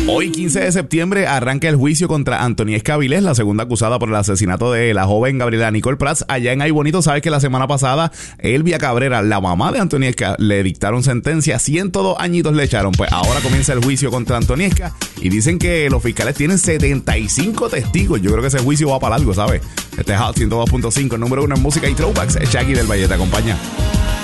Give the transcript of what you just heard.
Hoy, 15 de septiembre, arranca el juicio contra Antoniesca Vilés, la segunda acusada por el asesinato de la joven Gabriela Nicole Prats allá en Ay Bonito. Sabes que la semana pasada Elvia Cabrera, la mamá de Antoniesca, le dictaron sentencia, 102 añitos le echaron. Pues ahora comienza el juicio contra Antoniesca y dicen que los fiscales tienen 75 testigos. Yo creo que ese juicio va para largo, ¿sabes? Este es Hot 102.5, el número 1 en música y throwbacks. Shaggy del Valle te acompaña.